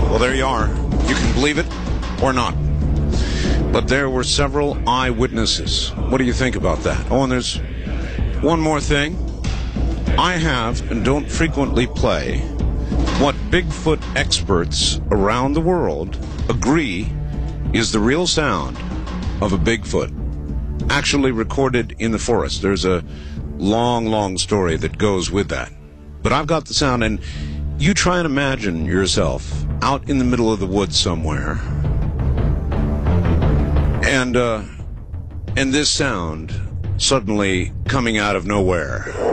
Well, there you are. You can believe it or not. But there were several eyewitnesses. What do you think about that? Oh, and there's one more thing. I have and don't frequently play what Bigfoot experts around the world agree is the real sound of a Bigfoot actually recorded in the forest. There's a long, long story that goes with that. But I've got the sound, and you try and imagine yourself out in the middle of the woods somewhere, and this sound suddenly coming out of nowhere.